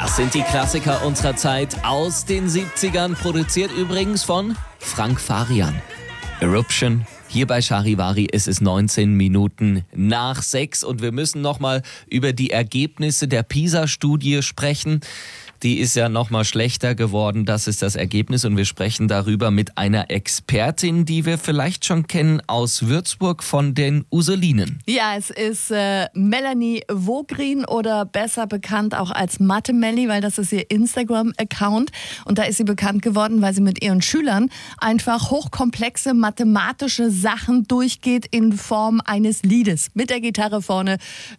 Das sind die Klassiker unserer Zeit aus den 70ern, produziert übrigens von Frank Farian. Eruption. Hier bei Charivari ist es 19 Minuten nach 6 und wir müssen nochmal über die Ergebnisse der PISA-Studie sprechen. Die ist ja nochmal schlechter geworden, das ist das Ergebnis und wir sprechen darüber mit einer Expertin, die wir vielleicht schon kennen aus Würzburg von den Ursulinen. Ja, es ist Melanie Vogrin oder besser bekannt auch als Mathe-Melli, weil das ist ihr Instagram-Account und da ist sie bekannt geworden, weil sie mit ihren Schülern einfach hochkomplexe mathematische Sachen durchgeht in Form eines Liedes. Mit der Gitarre vorne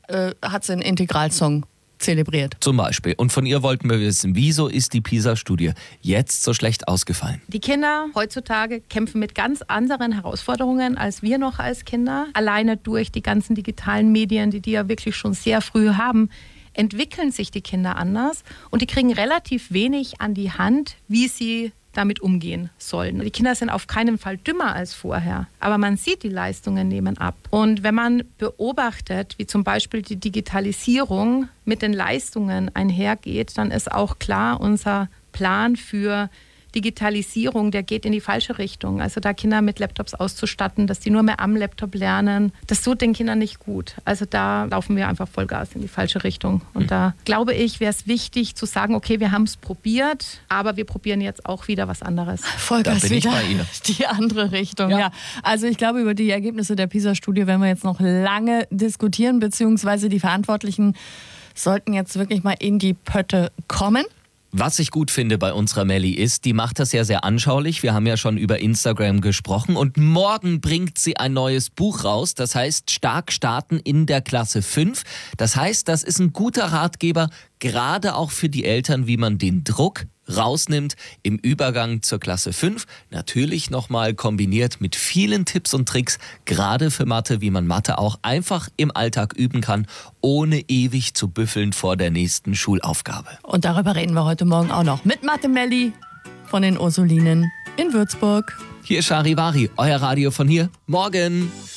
hat sie einen Integralsong zelebriert. Zum Beispiel. Und von ihr wollten wir wissen, wieso ist die PISA-Studie jetzt so schlecht ausgefallen? Die Kinder heutzutage kämpfen mit ganz anderen Herausforderungen als wir noch als Kinder. Alleine durch die ganzen digitalen Medien, die ja wirklich schon sehr früh haben, entwickeln sich die Kinder anders und die kriegen relativ wenig an die Hand, wie sie damit umgehen sollen. Die Kinder sind auf keinen Fall dümmer als vorher, aber man sieht, die Leistungen nehmen ab. Und wenn man beobachtet, wie zum Beispiel die Digitalisierung mit den Leistungen einhergeht, dann ist auch klar, unser Plan für Digitalisierung, der geht in die falsche Richtung. Also da Kinder mit Laptops auszustatten, dass die nur mehr am Laptop lernen, das tut den Kindern nicht gut. Also da laufen wir einfach Vollgas in die falsche Richtung. Und da glaube ich, wäre es wichtig zu sagen, okay, wir haben es probiert, aber wir probieren jetzt auch wieder was anderes. Vollgas wieder die andere Richtung. Ja. Also ich glaube, über die Ergebnisse der PISA-Studie werden wir jetzt noch lange diskutieren, beziehungsweise die Verantwortlichen sollten jetzt wirklich mal in die Pötte kommen. Was ich gut finde bei unserer Melli ist, die macht das ja sehr anschaulich. Wir haben ja schon über Instagram gesprochen und morgen bringt sie ein neues Buch raus. Das heißt, stark starten in der Klasse 5. Das heißt, das ist ein guter Ratgeber, gerade auch für die Eltern, wie man den Druck rausnimmt im Übergang zur Klasse 5. Natürlich nochmal kombiniert mit vielen Tipps und Tricks, gerade für Mathe, wie man Mathe auch einfach im Alltag üben kann, ohne ewig zu büffeln vor der nächsten Schulaufgabe. Und darüber reden wir heute Morgen auch noch mit Mathe-Melli von den Ursulinen in Würzburg. Hier ist Charivari, euer Radio von hier. Morgen!